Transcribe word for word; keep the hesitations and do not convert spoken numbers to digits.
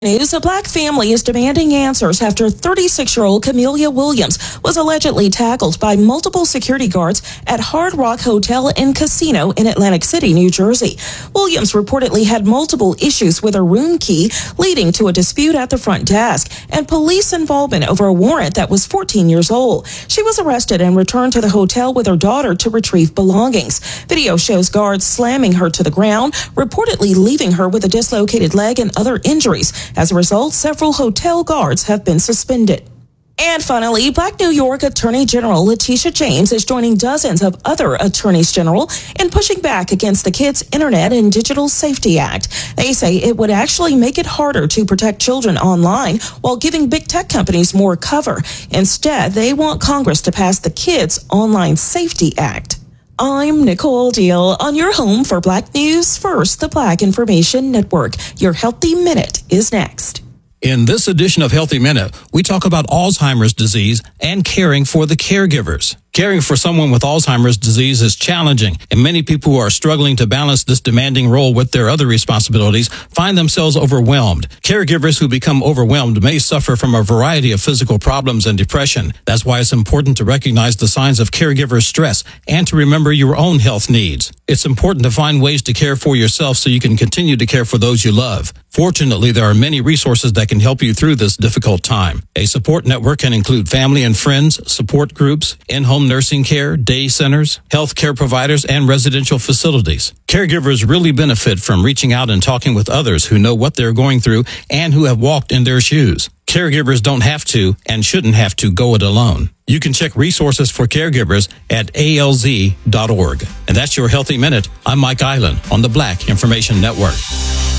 News, a black family is demanding answers after thirty-six-year-old Camelia Williams was allegedly tackled by multiple security guards at Hard Rock Hotel and Casino in Atlantic City, New Jersey. Williams reportedly had multiple issues with her room key, leading to a dispute at the front desk and police involvement over a warrant that was fourteen years old. She was arrested and returned to the hotel with her daughter to retrieve belongings. Video shows guards slamming her to the ground, reportedly leaving her with a dislocated leg and other injuries. As a result, several hotel guards have been suspended. And finally, Black New York Attorney General Letitia James is joining dozens of other attorneys general in pushing back against the Kids Internet and Digital Safety Act. They say it would actually make it harder to protect children online while giving big tech companies more cover. Instead, they want Congress to pass the Kids Online Safety Act. I'm Nicole Deal on your home for Black News First, the Black Information Network. Your Healthy Minute is next. In this edition of Healthy Minute, we talk about Alzheimer's disease and caring for the caregivers. Caring for someone with Alzheimer's disease is challenging, and many people who are struggling to balance this demanding role with their other responsibilities find themselves overwhelmed. Caregivers who become overwhelmed may suffer from a variety of physical problems and depression. That's why it's important to recognize the signs of caregiver stress and to remember your own health needs. It's important to find ways to care for yourself so you can continue to care for those you love. Fortunately, there are many resources that can help you through this difficult time. A support network can include family and friends, support groups, in-home nursing care, day centers, health care providers, and residential facilities. Caregivers really benefit from reaching out and talking with others who know what they're going through and who have walked in their shoes. Caregivers don't have to and shouldn't have to go it alone. You can check resources for caregivers at A L Z dot org. And that's your Healthy Minute. I'm Mike Island on the Black Information Network.